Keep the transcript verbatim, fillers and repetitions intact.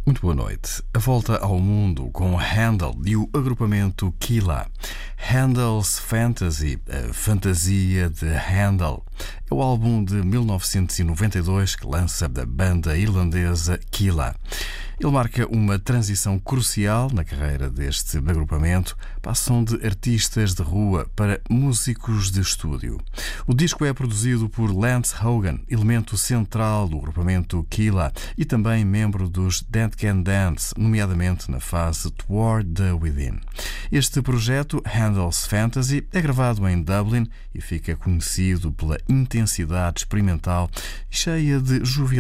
Muito boa noite. A volta ao mundo com Handel e o agrupamento Killa. Handel's Fantasy, a fantasia de Handel. É o álbum de mil novecentos e noventa e dois que lança da banda irlandesa Killa. Ele marca uma transição crucial na carreira deste agrupamento. Passam de artistas de rua para músicos de estúdio. O disco é produzido por Lance Hogan, elemento central do agrupamento Killa e também membro dos Dead Can Dance, nomeadamente na fase Toward the Within. Este projeto, Handel's Fantasy, é gravado em Dublin e fica conhecido pela intensidade experimental e cheia de jovialidade